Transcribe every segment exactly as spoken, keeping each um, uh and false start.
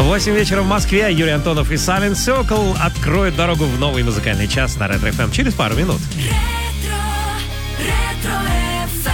восемь вечера в Москве. Юрий Антонов и Silent Circle откроют дорогу в новый музыкальный час на Ретро эф эм через пару минут. Ретро, ретро эф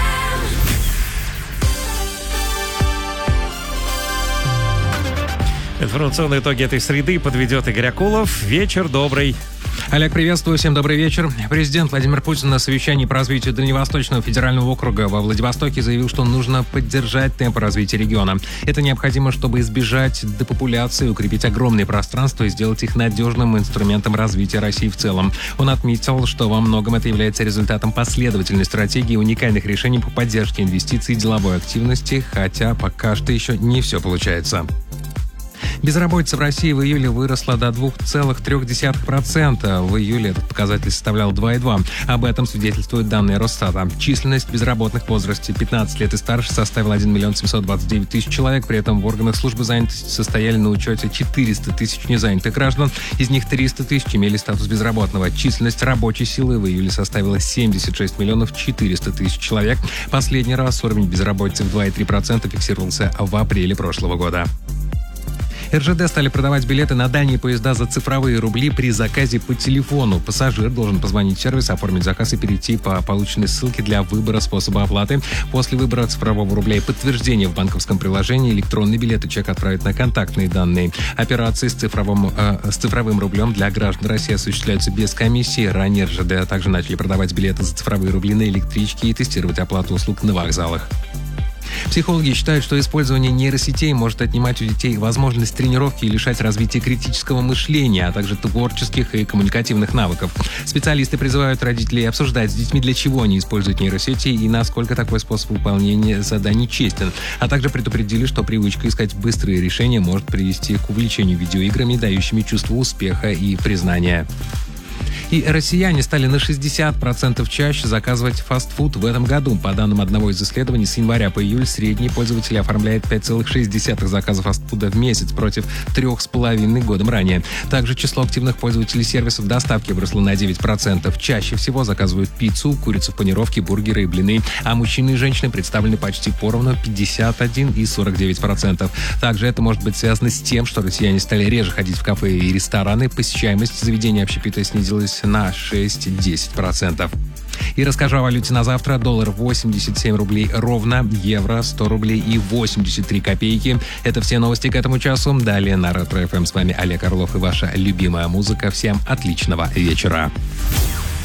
эм. Информационные итоги этой среды подведет Игорь Акулов. Вечер добрый. Олег, приветствую, всем добрый вечер. Президент Владимир Путин на совещании по развитию Дальневосточного федерального округа во Владивостоке заявил, что нужно поддержать темп развития региона. Это необходимо, чтобы избежать депопуляции, укрепить огромные пространства и сделать их надежным инструментом развития России в целом. Он отметил, что во многом это является результатом последовательной стратегии и уникальных решений по поддержке инвестиций и деловой активности, хотя пока что еще не все получается. Безработица в России в июле выросла до два целых три десятых процента. В июле этот показатель составлял два целых два десятых процента. Об этом свидетельствуют данные Росстата. Численность безработных в возрасте пятнадцать лет и старше составила один миллион семьсот двадцать девять тысяч человек. При этом в органах службы занятости состояли на учете четыреста тысяч незанятых граждан. Из них триста тысяч имели статус безработного. Численность рабочей силы в июле составила семьдесят шесть миллионов четыреста тысяч человек. Последний раз уровень безработицы в два целых три десятых процента фиксировался в апреле прошлого года. эр жэ дэ стали продавать билеты на дальние поезда за цифровые рубли при заказе по телефону. Пассажир должен позвонить в сервис, оформить заказ и перейти по полученной ссылке для выбора способа оплаты. После выбора цифрового рубля и подтверждения в банковском приложении электронный билет и чек отправят на контактные данные. Операции с цифровым, э, с цифровым рублем для граждан России осуществляются без комиссии. Ранее эр жэ дэ также начали продавать билеты за цифровые рубли на электричке и тестировать оплату услуг на вокзалах. Психологи считают, что использование нейросетей может отнимать у детей возможность тренировки и лишать развития критического мышления, а также творческих и коммуникативных навыков. Специалисты призывают родителей обсуждать с детьми, для чего они используют нейросети и насколько такой способ выполнения заданий честен. А также предупредили, что привычка искать быстрые решения может привести к увлечению видеоиграми, дающими чувство успеха и признания. И россияне стали на шестьдесят процентов чаще заказывать фастфуд в этом году. По данным одного из исследований, с января по июль средний пользователь оформляет пять целых шесть десятых заказов фастфуда в месяц против трех с половиной годом ранее. Также число активных пользователей сервисов доставки выросло на девять процентов. Чаще всего заказывают пиццу, курицу в панировке, бургеры и блины. А мужчины и женщины представлены почти поровну — пятьдесят один и сорок девять процентов. Также это может быть связано с тем, что россияне стали реже ходить в кафе и рестораны. Посещаемость заведения общепита снизилась на шесть-десять процентов. И расскажу о валюте на завтра. Доллар восемьдесят семь рублей ровно, евро сто рублей и восемьдесят три копейки. Это все новости к этому часу. Далее на Ретро эф эм с вами Олег Орлов и ваша любимая музыка. Всем отличного вечера.